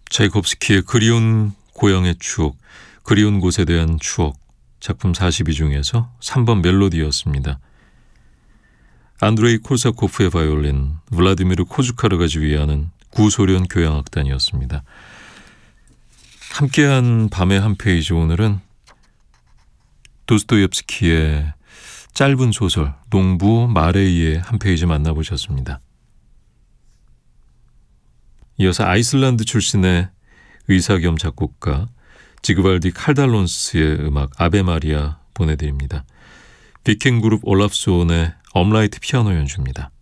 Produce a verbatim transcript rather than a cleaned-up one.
차이콥스키의 그리운 고향의 추억, 그리운 곳에 대한 추억, 작품 사십이 중에서 삼 번 멜로디였습니다. 안드레이 콜사코프의 바이올린, 블라디미르 코주카르가 지휘하는 구소련 교향악단이었습니다. 함께한 밤의 한 페이지, 오늘은 도스토옙스키의 짧은 소설 농부 마레이의 한 페이지 만나보셨습니다. 이어서 아이슬란드 출신의 의사 겸 작곡가 지그발디 칼달론스의 음악 아베 마리아 보내드립니다. 비킹 그룹 올라프손의 업라이트 피아노 연주입니다.